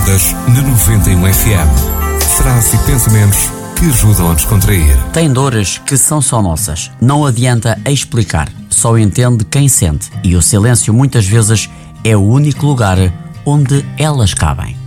Descontraídas na 91 FM. Frases e pensamentos que ajudam a descontrair. Tem dores que são só nossas. Não adianta explicar. Só entende quem sente. E o silêncio muitas vezes é o único lugar onde elas cabem.